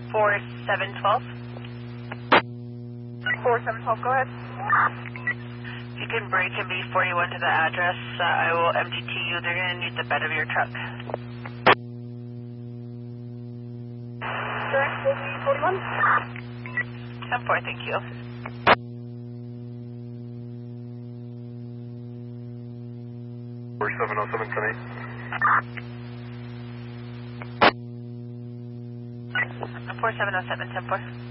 4712. 4712, go ahead. If you can break and be 41 to the address, I will MDT you. They're going to need the bed of your truck. Direct will be 41. 10-4, thank you. Four 707 tonight. 4707, 10-4.